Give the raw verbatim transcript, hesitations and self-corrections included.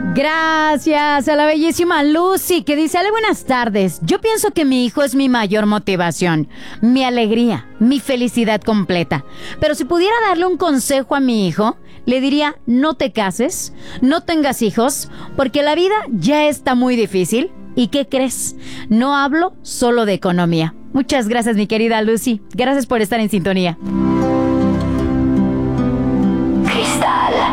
Gracias a la bellísima Lucy, que dice: Ale, buenas tardes. Yo pienso que mi hijo es mi mayor motivación, mi alegría, mi felicidad completa. Pero si pudiera darle un consejo a mi hijo, le diría: no te cases, no tengas hijos, porque la vida ya está muy difícil. ¿Y qué crees? No hablo solo de economía. Muchas gracias, mi querida Lucy. Gracias por estar en sintonía.